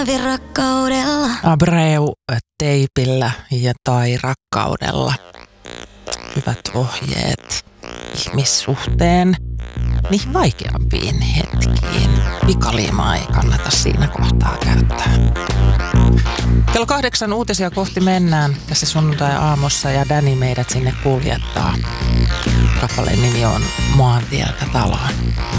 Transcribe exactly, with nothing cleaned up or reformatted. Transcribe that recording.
Avi rakkaudella. Abreu teipillä ja tai rakkaudella. Hyvät ohjeet ihmissuhteen niihin vaikeampiin hetkiin. Pikaliimaa ei kannata siinä kohtaa käyttää. Kello kahdeksan uutisia kohti mennään tässä sunnuntai-aamussa ja Danny meidät sinne kuljettaa. Kappaleen nimi on Maantieltä taloon.